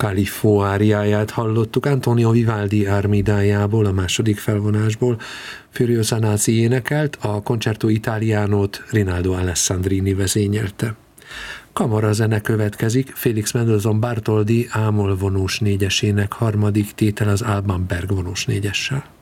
Califo áriáját hallottuk Antonio Vivaldi Armidájából, a második felvonásból. Furio Zanazzi énekelt, a Concerto Italianót Rinaldo Alessandrini vezényelte. Kamarazene következik, Félix Mendelssohn Bartholdy ámol vonós négyesének harmadik tétel az Alban Berg vonós négyessel.